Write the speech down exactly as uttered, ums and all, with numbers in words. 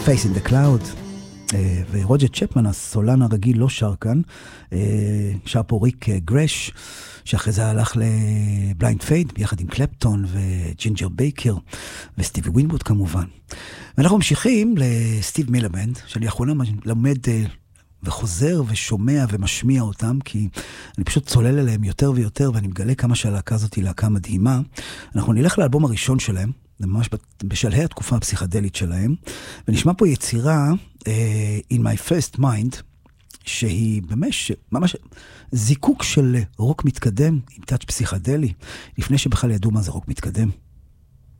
Face in the Cloud. ורוג'ר צ'פמן, הסולן הרגיל, לא שר כאן, שר פה ריק גרש, שאחרי זה הלך לבליינד פייד, ביחד עם קלפטון וג'ינג'ר בייקר, וסטיבי ווינבורד כמובן. ואנחנו ממשיכים לסטיב מילבנד, שאני לאחרונה למד וחוזר ושומע ומשמיע אותם, כי אני פשוט צולל אליהם יותר ויותר, ואני מגלה כמה שהלהקה הזאת היא להקה מדהימה. אנחנו נלך לאלבום הראשון שלהם, זה ממש בשלהי התקופה הפסיכדלית שלהם, ונשמע פה יצירה uh, In My First Mind, שהיא ממש, ממש זיקוק של רוק מתקדם, עם טאץ' פסיכדלי, לפני שבכלל ידעו מה זה רוק מתקדם.